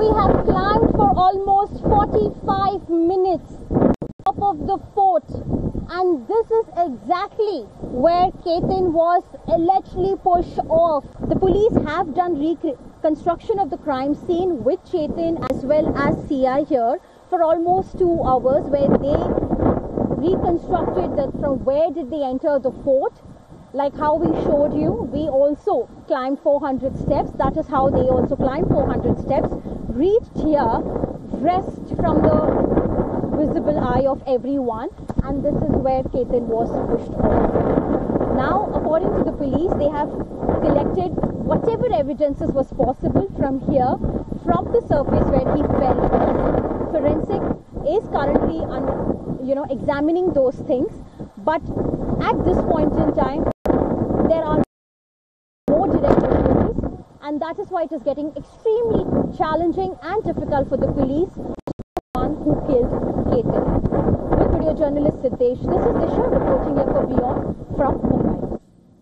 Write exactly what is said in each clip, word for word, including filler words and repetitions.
we have climbed for almost forty-five minutes top of the fort, and this is exactly where Ketan was allegedly pushed off. The police have done reconstruction of the crime scene with Chetan as well as C I here for almost two hours, where they reconstructed that from where did they enter the fort. Like how we showed you, we also climbed four hundred steps. That is how they also climbed four hundred steps. Reached here, rest from the visible eye of everyone, and this is where Ketan was pushed off. Now, according to the police, they have collected whatever evidences was possible from here, from the surface where he fell. Forensic is currently, un, you know, examining those things, but at this point in time, there are no direct witnesses, and that is why it is getting extremely challenging and difficult for the police to find one who killed Ketan. With video journalist Siddesh, this is Disha reporting here for Beyond from Mumbai.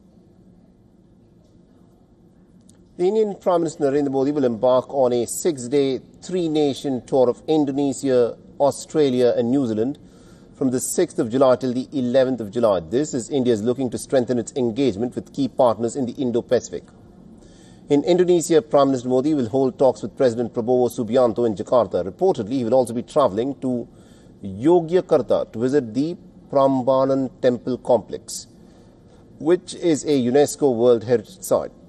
The Indian Prime Minister Narendra Modi will embark on a six-day, three-nation tour of Indonesia, Australia and New Zealand from the sixth of July till the eleventh of July. This is India's looking to strengthen its engagement with key partners in the Indo-Pacific. In Indonesia, Prime Minister Modi will hold talks with President Prabowo Subianto in Jakarta. Reportedly, he will also be travelling to Yogyakarta to visit the Prambanan Temple Complex, which is a UNESCO World Heritage Site.